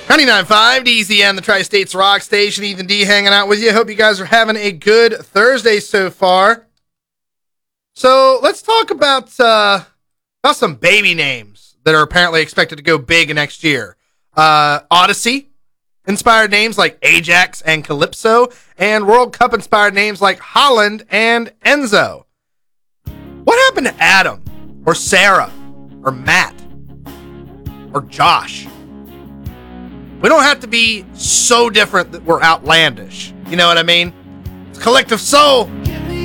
99.5 DZN, the Tri-States Rock Station. Ethan D hanging out with you. Hope you guys are having a good Thursday so far. So let's talk about some baby names that are apparently expected to go big next year. Odyssey inspired names like Ajax and Calypso, and World Cup inspired names like Holland and Enzo. What happened to Adam or Sarah or Matt or Josh? We don't have to be so different that we're outlandish. You know what I mean? It's collective soul.